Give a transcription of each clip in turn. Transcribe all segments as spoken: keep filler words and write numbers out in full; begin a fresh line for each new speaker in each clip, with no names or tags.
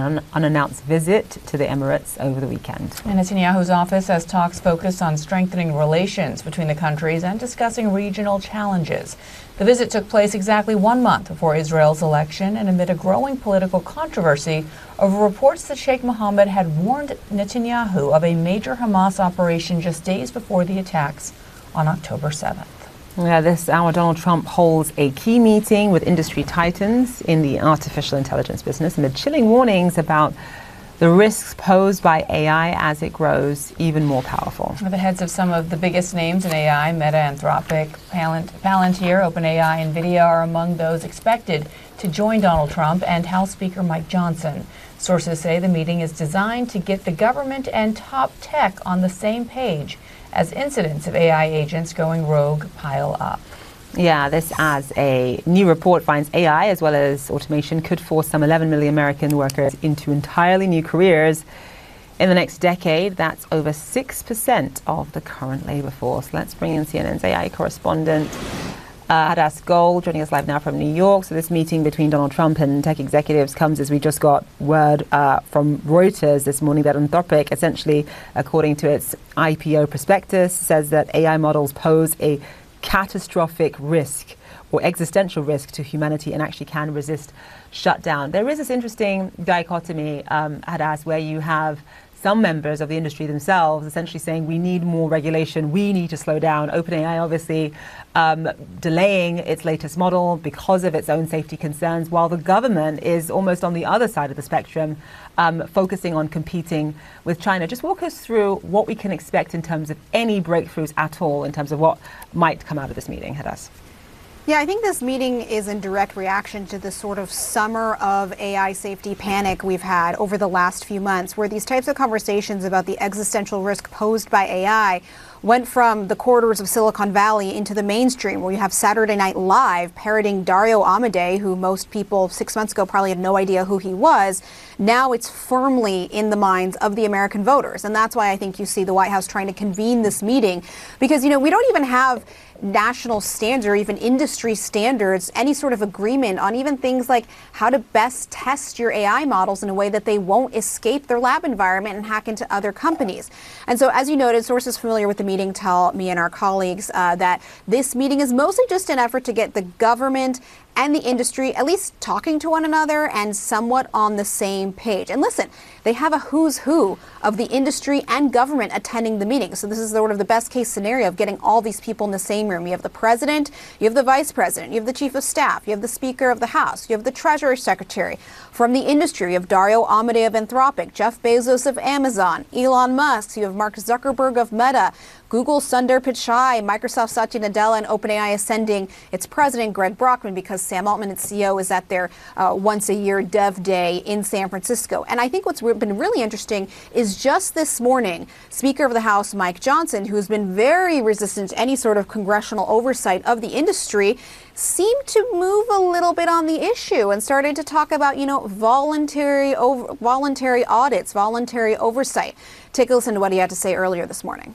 an unannounced visit to the Emirates over the weekend.
And Netanyahu's office has talks focused on strengthening relations between the countries and discussing regional challenges. The visit took place exactly one month before Israel's election and amid a growing political controversy over reports that Sheikh Mohammed had warned Netanyahu of a major Hamas operation just days before the attacks on October seventh.
Yeah, this hour, Donald Trump holds a key meeting with industry titans in the artificial intelligence business amid chilling warnings about the risks posed by A I as it grows even more powerful.
The heads of some of the biggest names in A I, Meta, Anthropic, Palantir, OpenAI, NVIDIA, are among those expected to join Donald Trump and House Speaker Mike Johnson. Sources say the meeting is designed to get the government and top tech on the same page as incidents of A I agents going rogue pile up.
Yeah, this as a new report finds A I as well as automation could force some eleven million American workers into entirely new careers in the next decade. That's over six percent of the current labor force. Let's bring in C N N's A I correspondent, uh, Hadas Gold, joining us live now from New York. So this meeting between Donald Trump and tech executives comes as we just got word uh, from Reuters this morning that Anthropic, essentially, according to its I P O prospectus, says that A I models pose a catastrophic risk or existential risk to humanity and actually can resist shutdown. There is this interesting dichotomy, um, Hadas, where you have some members of the industry themselves essentially saying we need more regulation, we need to slow down. OpenAI obviously um, delaying its latest model because of its own safety concerns, while the government is almost on the other side of the spectrum, um, focusing on competing with China. Just walk us through what we can expect in terms of any breakthroughs at all, in terms of what might come out of this meeting, Hadas.
Yeah, I think this meeting is in direct reaction to the sort of summer of A I safety panic we've had over the last few months, where these types of conversations about the existential risk posed by A I went from the corridors of Silicon Valley into the mainstream, where you have Saturday Night Live parroting Dario Amodei, who most people six months ago probably had no idea who he was. Now it's firmly in the minds of the American voters. And that's why I think you see the White House trying to convene this meeting, because, you know, we don't even have national standards or even industry standards, any sort of agreement on even things like how to best test your A I models in a way that they won't escape their lab environment and hack into other companies. And so, as you noted, sources familiar with the meeting tell me and our colleagues uh, that this meeting is mostly just an effort to get the government and the industry at least talking to one another and somewhat on the same page. And listen, they have a who's who of the industry and government attending the meeting. So this is sort of the best case scenario of getting all these people in the same room. You have the president, you have the vice president, you have the chief of staff, you have the speaker of the House, you have the treasury secretary. From the industry, you have Dario Amodei of Anthropic, Jeff Bezos of Amazon, Elon Musk, you have Mark Zuckerberg of Meta, Google Sundar Pichai, Microsoft Satya Nadella, and OpenAI is sending its president, Greg Brockman, because Sam Altman, its C E O, is at their uh, once-a-year Dev Day in San Francisco. And I think what's been really interesting is just this morning, Speaker of the House Mike Johnson, who's been very resistant to any sort of congressional oversight of the industry, seemed to move a little bit on the issue and started to talk about, you know, voluntary over, voluntary audits, voluntary oversight. Take a listen to what he had to say earlier this morning.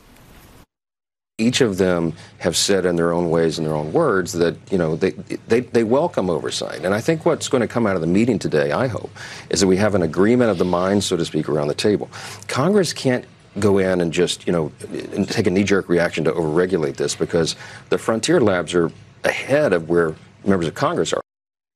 Each of them have said in their own ways, in their own words, that, you know, they, they, they welcome oversight. And I think what's going to come out of the meeting today, I hope, is that we have an agreement of the minds, so to speak, around the table. Congress can't go in and just, you know, take a knee-jerk reaction to overregulate this, because the frontier labs are ahead of where members of Congress are.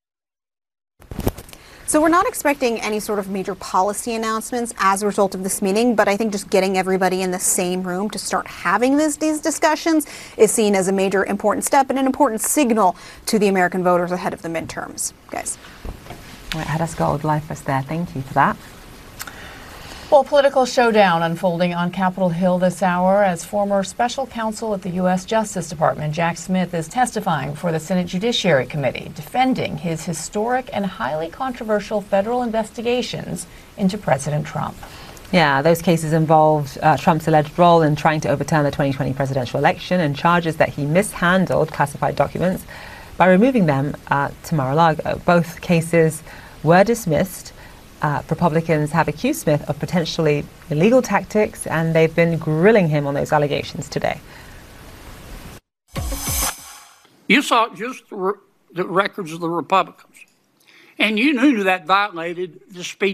So we're not expecting any sort of major policy announcements as a result of this meeting, but I think just getting everybody in the same room to start having this, these discussions is seen as a major important step and an important signal to the American voters ahead of the midterms. Guys.
All right, Hadas Gold, live for us there. Thank you for that.
Well, political showdown unfolding on Capitol Hill this hour as former special counsel at the U S Justice Department Jack Smith is testifying before the Senate Judiciary Committee, defending his historic and highly controversial federal investigations into President Trump.
Yeah, those cases involved uh, Trump's alleged role in trying to overturn the twenty twenty presidential election and charges that he mishandled classified documents by removing them uh, to Mar-a-Lago. Both cases were dismissed. Uh, Republicans have accused Smith of potentially illegal tactics, and they've been grilling him on those allegations today.
You saw just the, re- the records of the Republicans, and you knew that violated the speech